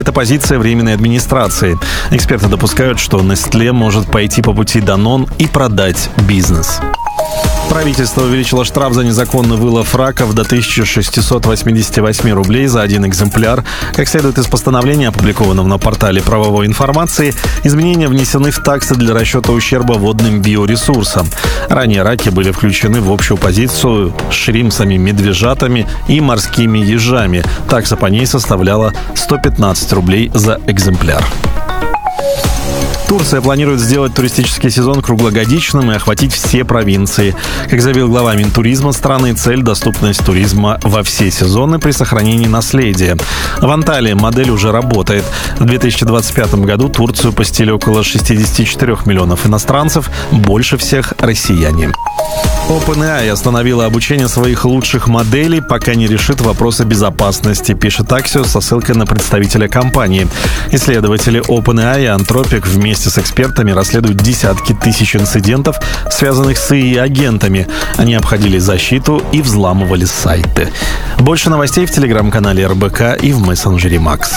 Это позиция временной администрации. Эксперты допускают, что Nestlé может пойти по пути Danone и продать бизнес. Правительство увеличило штраф за незаконный вылов раков до 1688 рублей за один экземпляр. Как следует из постановления, опубликованного на портале правовой информации, изменения внесены в таксы для расчета ущерба водным биоресурсам. Ранее раки были включены в общую позицию с шримпсами, медвежатами и морскими ежами. Такса по ней составляла 115 рублей за экземпляр. Турция планирует сделать туристический сезон круглогодичным и охватить все провинции. Как заявил глава Минтуризма страны, цель – доступность туризма во все сезоны при сохранении наследия. В Анталии модель уже работает. В 2025 году Турцию посетили около 64 миллионов иностранцев, больше всех россияне. OpenAI остановила обучение своих лучших моделей, пока не решит вопросы безопасности, пишет Axios со ссылкой на представителя компании. Исследователи OpenAI и Anthropic вместе с экспертами расследуют десятки тысяч инцидентов, связанных с ИИ-агентами. Они обходили защиту и взламывали сайты. Больше новостей в телеграм-канале РБК и в мессенджере Макс.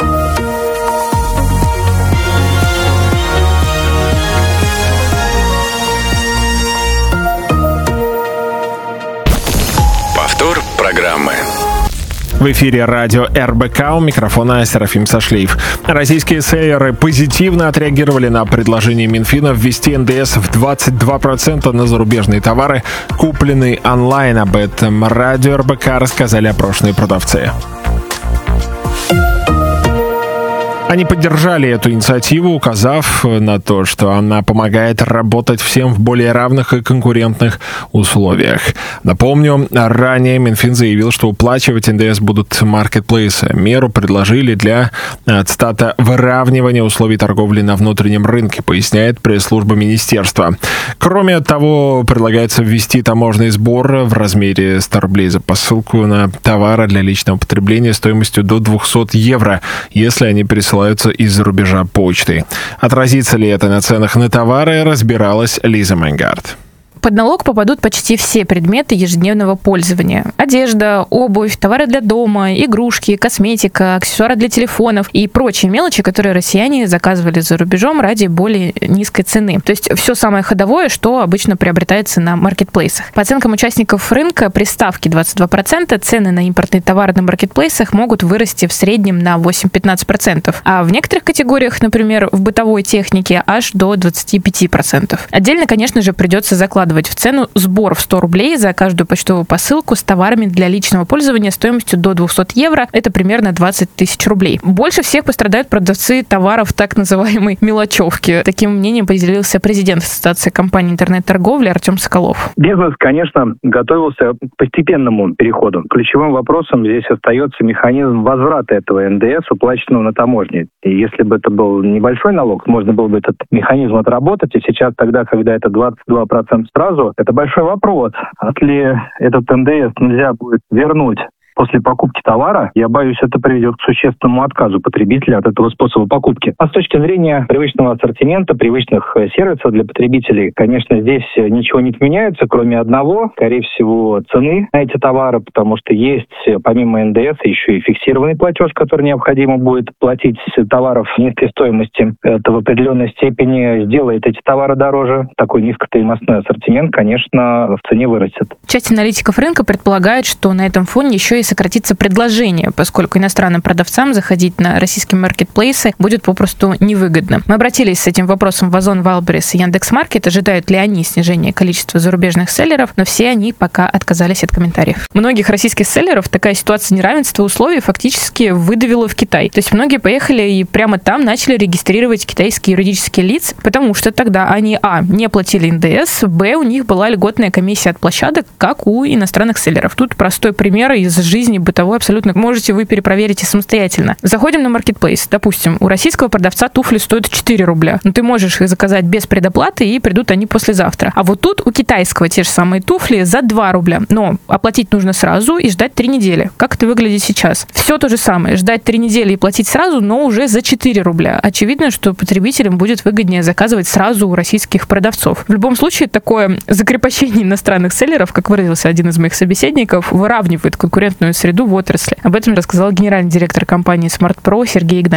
Повтор программы. В эфире радио РБК, у микрофона Серафим Сашлиев. Российские селлеры позитивно отреагировали на предложение Минфина ввести НДС в 22% на зарубежные товары, купленные онлайн. Об этом радио РБК рассказали опрошенные продавцы. Они поддержали эту инициативу, указав на то, что она помогает работать всем в более равных и конкурентных условиях. Напомню, ранее Минфин заявил, что уплачивать НДС будут маркетплейсы. Меру предложили для, цитата, «выравнивания условий торговли на внутреннем рынке», поясняет пресс-служба министерства. Кроме того, предлагается ввести таможенный сбор в размере 100 рублей за посылку на товары для личного потребления стоимостью до 200 евро, если они присылаются из-за рубежа почтой. Отразится ли это на ценах на товары, разбиралась Лиза Майнгард. Под налог попадут почти все предметы ежедневного пользования. Одежда, обувь, товары для дома, игрушки, косметика, аксессуары для телефонов и прочие мелочи, которые россияне заказывали за рубежом ради более низкой цены. То есть все самое ходовое, что обычно приобретается на маркетплейсах. По оценкам участников рынка, при ставке 22% цены на импортные товары на маркетплейсах могут вырасти в среднем на 8-15%. А в некоторых категориях, например, в бытовой технике, аж до 25%. Отдельно, конечно же, придется закладывать в цену сбор в 100 рублей за каждую почтовую посылку с товарами для личного пользования стоимостью до 200 евро. Это примерно 20 тысяч рублей. Больше всех пострадают продавцы товаров так называемой мелочевки. Таким мнением поделился президент Ассоциации компаний интернет-торговли Артем Соколов. Бизнес, конечно, готовился к постепенному переходу. Ключевым вопросом здесь остается механизм возврата этого НДС, уплаченного на таможне. И если бы это был небольшой налог, можно было бы этот механизм отработать. И сейчас тогда, когда это 22% сразу, это большой вопрос. Если этот НДС нельзя будет вернуть после покупки товара, я боюсь, это приведет к существенному отказу потребителя от этого способа покупки. А с точки зрения привычного ассортимента, привычных сервисов для потребителей, конечно, здесь ничего не меняется, кроме одного, скорее всего, цены на эти товары, потому что есть, помимо НДС, еще и фиксированный платеж, который необходимо будет платить товаров низкой стоимости. Это в определенной степени сделает эти товары дороже. Такой низкостоимостной ассортимент, конечно, в цене вырастет. Часть аналитиков рынка предполагает, что на этом фоне еще и сократится предложение, поскольку иностранным продавцам заходить на российские маркетплейсы будет попросту невыгодно. Мы обратились с этим вопросом в Озон, Вайлдберрис и Яндекс.Маркет, ожидают ли они снижения количества зарубежных селлеров, но все они пока отказались от комментариев. Многих российских селлеров такая ситуация неравенства условий фактически выдавила в Китай. То есть многие поехали и прямо там начали регистрировать китайские юридические лица, потому что тогда они, не платили НДС, у них была льготная комиссия от площадок, как у иностранных селлеров. Тут простой пример из жизни бытовой абсолютно можете вы перепроверить и самостоятельно. Заходим на маркетплейс. Допустим, у российского продавца туфли стоят 4 рубля. Но ты можешь их заказать без предоплаты, и придут они послезавтра. А вот тут у китайского те же самые туфли за 2 рубля. Но оплатить нужно сразу и ждать 3 недели. Как это выглядит сейчас? Все то же самое. Ждать 3 недели и платить сразу, но уже за 4 рубля. Очевидно, что потребителям будет выгоднее заказывать сразу у российских продавцов. В любом случае, такое закрепощение иностранных селлеров, как выразился один из моих собеседников, выравнивает конкурентную конкурентную среду в отрасли. Об этом рассказал генеральный директор компании Smart Pro Сергей Игнатьев.